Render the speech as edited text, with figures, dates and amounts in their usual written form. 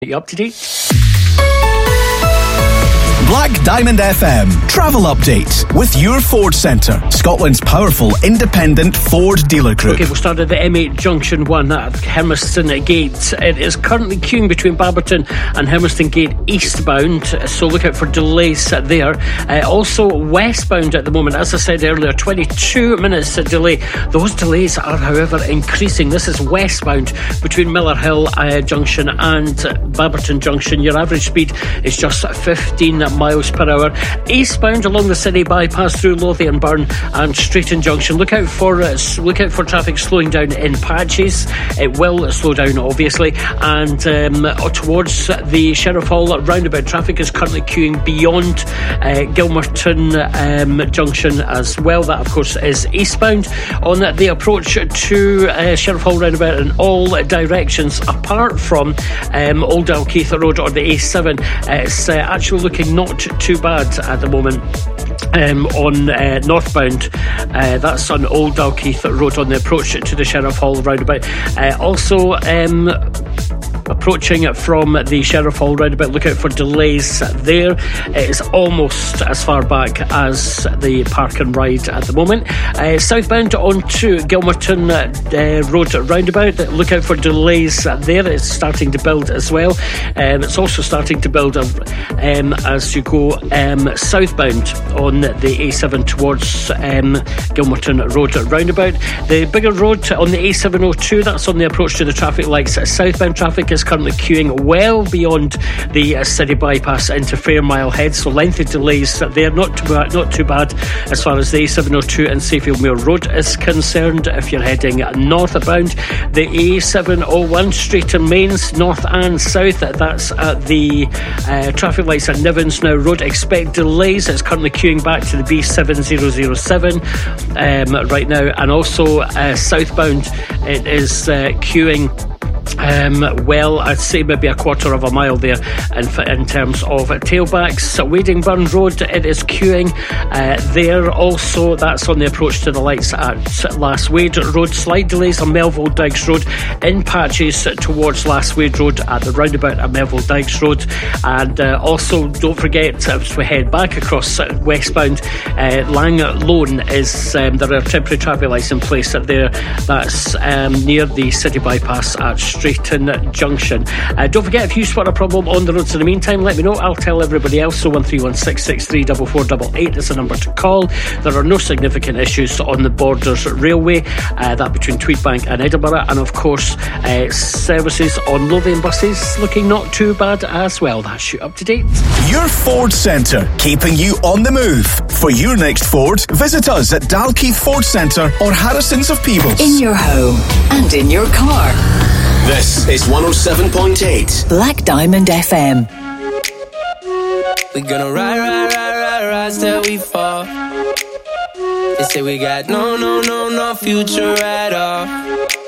You up to date? Black Diamond FM travel update with your Ford Centre, Scotland's powerful independent Ford dealer group. Okay, we'll start at the M8 Junction 1 at Hermiston Gate. It is currently queuing between Barberton and Hermiston Gate eastbound, so look out for delays there. Also westbound at the moment, as I said earlier, 22 minutes delay. Those delays are, however, increasing. This is westbound between Miller Hill Junction and Barberton Junction. Your average speed is just 15 miles per hour. Eastbound along the city bypass through Lothian Burn and Straighton Junction. Look out for traffic slowing down in patches. It will slow down, obviously. And towards the Sheriff Hall roundabout, traffic is currently queuing beyond Gilmerton Junction as well. That, of course, is eastbound. On the approach to Sheriff Hall roundabout in all directions, apart from Old Dalkeith Road or the A7, it's actually looking not too bad at the moment. On northbound, that's on Old Dalkeith Road on the approach to the Sheriff Hall roundabout. Also approaching from the Sheriff Hall roundabout, look out for delays there. It is almost as far back as the Park and Ride at the moment. Southbound onto Gilmerton Road roundabout, look out for delays there. It's starting to build as well. It's also starting to build as you go southbound on the A7 towards Gilmerton Road roundabout. The bigger road on the A702, that's on the approach to the traffic lights. Southbound traffic is currently queuing well beyond the city bypass into Fairmile Head, so lengthy delays there, not too bad as far as the A702 and Sayfieldmuir Road is concerned. If you're heading northbound, the A701 Straighton Mains north and south, that's at the traffic lights at Nivens Road. Expect delays. It's currently queuing back to the B7007 right now, and also southbound it is queuing well, I'd say maybe a quarter of a mile there in terms of tailbacks. Wadingburn Road, it is queuing there also. That's on the approach to the lights at Last Wade Road. Slight delays on Melville Dykes Road in patches towards Last Wade Road at the roundabout at Melville Dykes Road. And also don't forget, as we head back across westbound, Langlone is there are temporary traffic lights in place there. That's near the city bypass at Straighton Junction. Don't forget, if you spot a problem on the roads in the meantime, let me know. I'll tell everybody else. So 01316634488 is the number to call. There are no significant issues on the Borders Railway, that between Tweedbank and Edinburgh, and of course services on Lothian buses looking not too bad as well. That's you up to date. Your Ford Centre, keeping you on the move. For your next Ford, visit us at Dalkeith Ford Centre or Harrison's of Peebles. In your home and in your car. This is 107.8 Black Diamond FM. We gonna ride till we fall. They say we got no future at all.